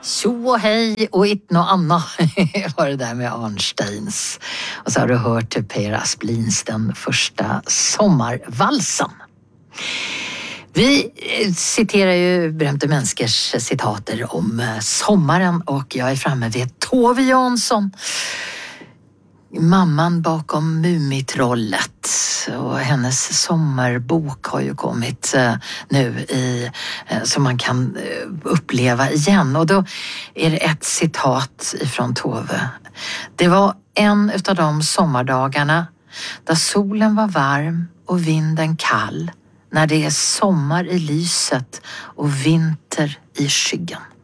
Tjo och hej och inte något annat var det där med Arnsteins. Och så har du hört Per Asplins Den första sommarvalsen. Vi citerar ju berömda människors citater om sommaren och jag är framme vid Tove Jansson. Mamman bakom Mumitrollet, och hennes sommarbok har ju kommit nu som man kan uppleva igen. Och då är det ett citat ifrån Tove. Det var en utav de sommardagarna där solen var varm och vinden kall, när det är sommar i lyset och vinter i skyggen.